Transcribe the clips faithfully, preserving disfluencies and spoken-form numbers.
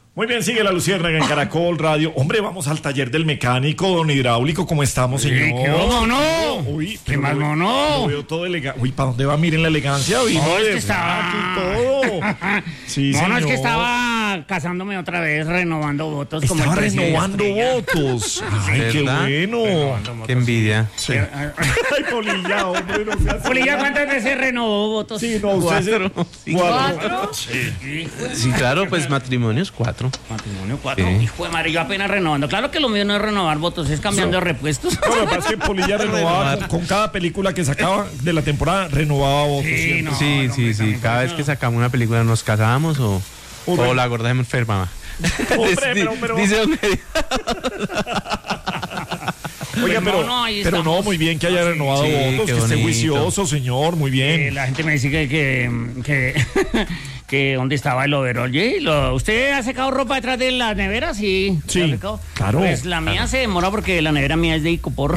Muy bien, sigue la Luciérnaga en Caracol Radio. Hombre, vamos al taller del mecánico, don Hidráulico. ¿Cómo estamos, señor? Sí, ¿qué mono? Uy, ¿Qué más mono? Lo veo todo elegante. Uy, ¿para dónde va? Miren la elegancia. Vino No, es de que estaba... frac y todo. Sí, no, señor. no, es que estaba casándome otra vez, renovando votos. Estaba como el presidente renovando Estrella. votos. Ay, qué ¿Verdad? bueno. Renovando votos. Qué envidia. Sí. Ay, Polilla, hombre, no seas... Polilla, ¿cuántas veces renovó votos? Sí, no, usted Cuatro. se... Cuatro. Sí. Sí, claro, pues matrimonios cuatro. Matrimonio cuatro. Sí. Hijo de madre, yo apenas renovando. Claro que lo mío no es renovar votos, es cambiando So- repuestos. No, lo que pasa es que Polilla renovaba con, con cada película que sacaba de la temporada, renovaba votos. Sí, siempre. no. Sí, hombre, sí, sí. también Cada por vez eso- que sacamos una película nos casamos o, Hombre. o la gorda se enferma. Hombre, pero- pero- Dice don Gary. Oiga, Pues pero, no, no, ahí pero no, estamos. muy bien que haya renovado Sí, votos, qué que esté bonito. juicioso, señor, muy bien. Eh, la gente me dice que, que, que, que dónde estaba el overol. Oye, ¿lo- ¿usted ha secado ropa detrás de la nevera? Sí. Sí, ¿La ha secado? claro. Pues la mía se demora porque la nevera mía es de Icopor.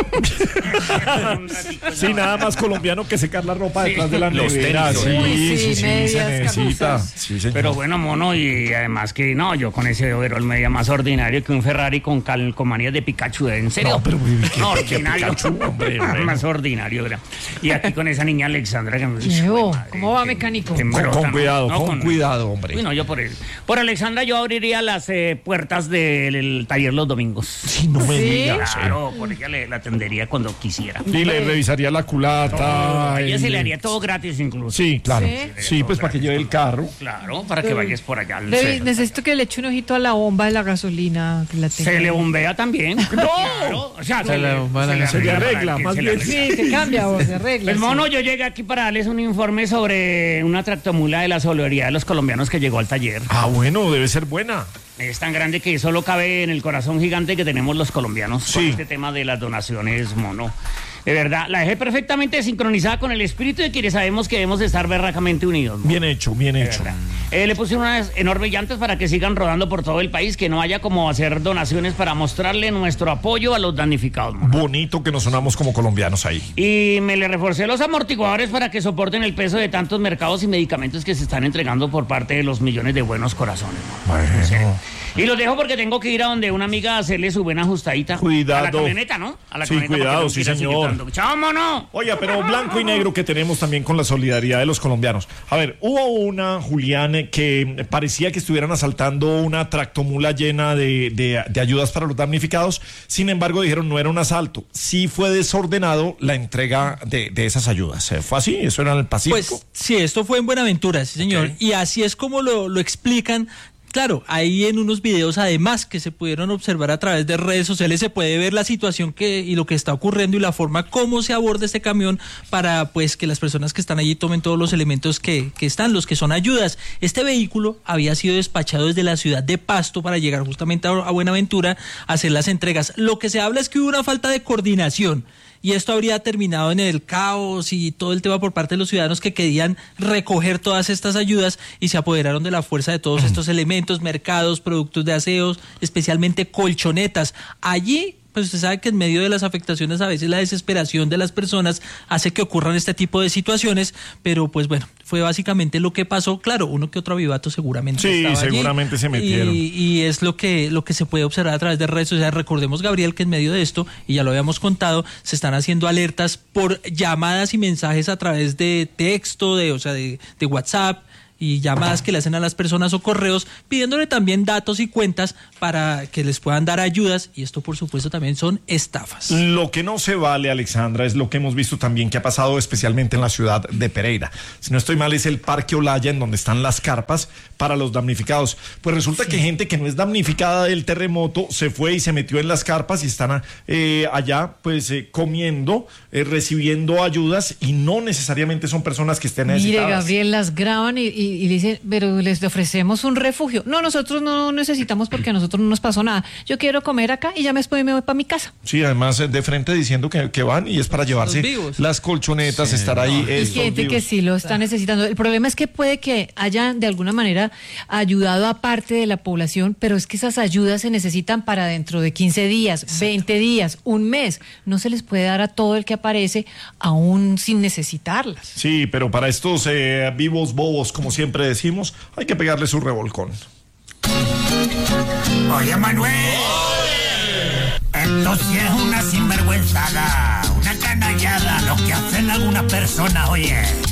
Sí, nada más colombiano que secar la ropa Sí. detrás de la Los nevera. tenis, Sí, ¿no? Uy, sí, sí, sí, medias, se necesita. camisas. Sí, señor. Pero bueno, mono, y además que no, yo con ese overol media más ordinario que un Ferrari con calcomanías de Pikachu, ¿en serio? No, pero, uy, qué- no, qué ordinario. Pikachu, hombre, hombre. Más ordinario, ¿verdad? Y aquí con esa niña Alexandra que me Llevo, Madre, ¿cómo va, que- mecánico? que Con, brota, con ¿no? cuidado, No, con, cuidado, hombre. Uy, no, yo por él. Por Alexandra yo abriría las eh, puertas del taller los domingos. Sí, no me ¿Sí? digas. eh. Claro, por ella le la atendería cuando quisiera. Y le revisaría la culata. A ella y se le le- haría todo gratis incluso. Sí, claro. ¿Sí? Sí, pues para que lleve el carro. Claro, para que vayas por allá. al Revi- centro. necesito que le eche un ojito a la bomba de la gasolina. Que la tenga. Se le bombea también. ¡No! Claro, o sea, Se le bombea la Se le para arregla, que más se le bien. arregla. Sí, se cambia o se arregla. Pues sí. mono, yo llegué aquí para darles un informe sobre una tractomula de la solidaridad de los colombianos que llegó al taller. Ah, bueno, debe ser buena. Es tan grande que solo cabe en el corazón gigante que tenemos los colombianos Sí. con este tema de las donaciones, mono. De verdad, la dejé perfectamente sincronizada con el espíritu de quienes sabemos que debemos estar berracamente unidos, mono. Bien hecho, bien De hecho. verdad. Eh, le puse unas enormes llantas para que sigan rodando por todo el país, que no haya como hacer donaciones para mostrarle nuestro apoyo a los damnificados, mono. Bonito que nos sonamos como colombianos ahí. Y me le reforcé los amortiguadores para que soporten el peso de tantos mercados y medicamentos que se están entregando por parte de los millones de buenos corazones, mono. Bueno. Y los dejo porque tengo que ir a donde una amiga a hacerle su buena ajustadita. Cuidado. A la camioneta, ¿no? A la Sí, camioneta, porque cuidado, tengo sí, que ir así señor. gritando, ¡chao, mono! Oiga, pero blanco y negro que tenemos también con la solidaridad de los colombianos. A ver, hubo una, Julián, eh, que parecía que estuvieran asaltando una tractomula llena de, de- de ayudas para los damnificados. Sin embargo, dijeron no era un asalto. Sí fue desordenado la entrega de, de esas ayudas. Eh, ¿Fue así? ¿Eso era en el Pacífico? Pues sí, esto fue en Buenaventura, sí señor. Ok. Y así es como lo, lo explican. Claro, ahí en unos videos además que se pudieron observar a través de redes sociales se puede ver la situación que y lo que está ocurriendo y la forma como se aborda este camión para pues que las personas que están allí tomen todos los elementos que, que están, los que son ayudas. Este vehículo había sido despachado desde la ciudad de Pasto para llegar justamente a, a Buenaventura a hacer las entregas. Lo que se habla es que hubo una falta de coordinación. Y esto habría terminado en el caos y todo el tema por parte de los ciudadanos que querían recoger todas estas ayudas y se apoderaron de la fuerza de todos estos elementos, mercados, productos de aseos, especialmente colchonetas. Allí, pues usted sabe que en medio de las afectaciones a veces la desesperación de las personas hace que ocurran este tipo de situaciones, pero pues bueno, fue básicamente lo que pasó. Claro, uno que otro avivato seguramente Sí, estaba allí, seguramente se metieron. y, y es lo que, lo que se puede observar a través de redes sociales. Recordemos, Gabriel, que en medio de esto, y ya lo habíamos contado, se están haciendo alertas por llamadas y mensajes a través de texto, de, o sea, de, de WhatsApp, y llamadas que le hacen a las personas o correos pidiéndole también datos y cuentas para que les puedan dar ayudas, y esto por supuesto también son estafas. Lo que no se vale, Alexandra, es lo que hemos visto también que ha pasado especialmente en la ciudad de Pereira. Si no estoy mal, es el Parque Olaya en donde están las carpas para los damnificados. Pues resulta que gente que no es damnificada del terremoto se fue y se metió en las carpas y están eh, allá pues eh, comiendo, eh, recibiendo ayudas y no necesariamente son personas que estén Mire, necesitadas. Gabriel, las graban y, y, y dicen, pero les ofrecemos un refugio. No, nosotros no necesitamos porque a nosotros no nos pasó nada. Yo quiero comer acá y ya me después me voy para mi casa. Sí, además eh, de frente diciendo que, que van y es para llevarse vivos. las colchonetas, estar ahí. Y estos gente que vivos. sí lo está necesitando. El problema es que puede que hayan de alguna manera ayudado a parte de la población, pero es que esas ayudas se necesitan para dentro de quince días, veinte días, un mes. No se les puede dar a todo el que aparece aún sin necesitarlas. Sí, pero para estos eh, vivos bobos, como siempre decimos, hay que pegarle su revolcón. Oye, Manuel. Esto sí es una sinvergüenzada, una canallada, lo que hacen algunas personas, oye.